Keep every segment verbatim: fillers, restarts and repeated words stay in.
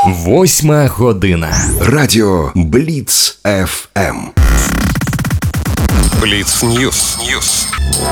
Восьма година. Радіо Бліц еф ем. Бліц Ньюс. Ньюс.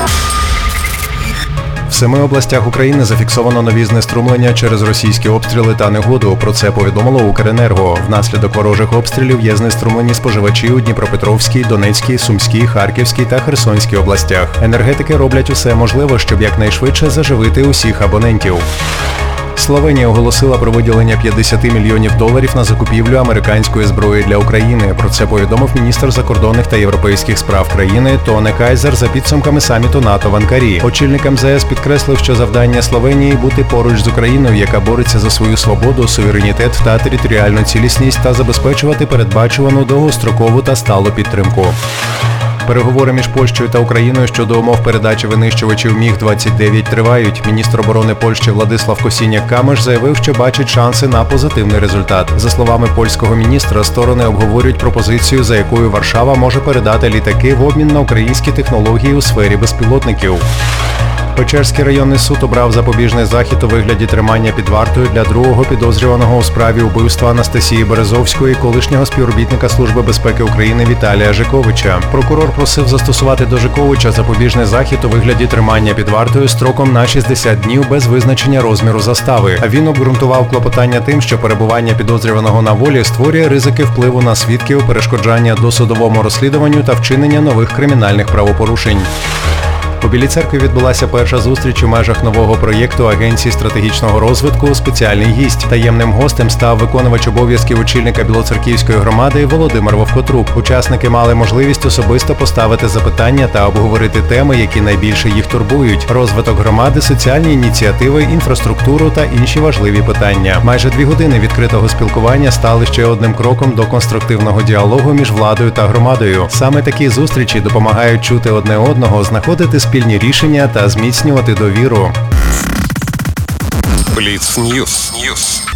В семи областях України зафіксовано нові знеструмлення через російські обстріли та негоду. Про це повідомило Укренерго. Внаслідок ворожих обстрілів є знеструмлені споживачі у Дніпропетровській, Донецькій, Сумській, Харківській та Херсонській областях. Енергетики роблять усе можливе, щоб якнайшвидше заживити усіх абонентів. Словенія оголосила про виділення п'ятдесят мільйонів доларів на закупівлю американської зброї для України. Про це повідомив міністр закордонних та європейських справ країни Тоне Кайзер за підсумками саміту НАТО в Анкарі. Очільник ем зе ес підкреслив, що завдання Словенії – бути поруч з Україною, яка бореться за свою свободу, суверенітет та територіальну цілісність, та забезпечувати передбачувану довгострокову та сталу підтримку. Переговори між Польщею та Україною щодо умов передачі винищувачів міг двадцять дев'ять тривають. Міністр оборони Польщі Владислав Косіняк-Камиш заявив, що бачить шанси на позитивний результат. За словами польського міністра, сторони обговорюють пропозицію, за якою Варшава може передати літаки в обмін на українські технології у сфері безпілотників. Печерський районний суд обрав запобіжний захід у вигляді тримання під вартою для другого підозрюваного у справі убивства Анастасії Березовської, колишнього співробітника Служби безпеки України Віталія Жиковича. Прокурор просив застосувати до Жиковича запобіжний захід у вигляді тримання під вартою строком на шістдесят днів без визначення розміру застави. А він обґрунтував клопотання тим, що перебування підозрюваного на волі створює ризики впливу на свідків, перешкоджання досудовому розслідуванню та вчинення нових кримінальних правопорушень. У Білій Церкві відбулася перша зустріч у межах нового проєкту Агенції стратегічного розвитку «Спеціальний гість». Таємним гостем став виконувач обов'язків очільника Білоцерківської громади Володимир Вовкотрук. Учасники мали можливість особисто поставити запитання та обговорити теми, які найбільше їх турбують – розвиток громади, соціальні ініціативи, інфраструктуру та інші важливі питання. Майже дві години відкритого спілкування стали ще одним кроком до конструктивного діалогу між владою та громадою. Саме такі зустрічі допомагають чути одне одного, знаходити спільні рішення та зміцнювати довіру. Бліц Ньюс. Ньюс.